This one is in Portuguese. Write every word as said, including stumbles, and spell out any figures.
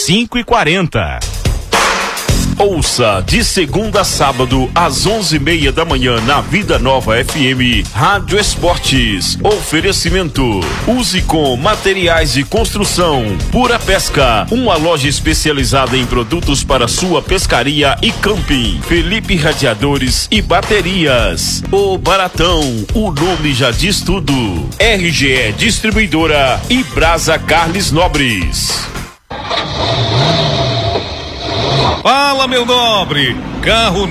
cinco e quarenta. Ouça de segunda a sábado às onze e meia da manhã na Vida Nova F M Rádio Esportes. Oferecimento Use com materiais de construção Pura Pesca, uma loja especializada em produtos para sua pescaria e camping. Felipe Radiadores e Baterias. O Baratão, o nome já diz tudo. R G E Distribuidora e Brasa Carles Nobres. Fala, meu nobre, carro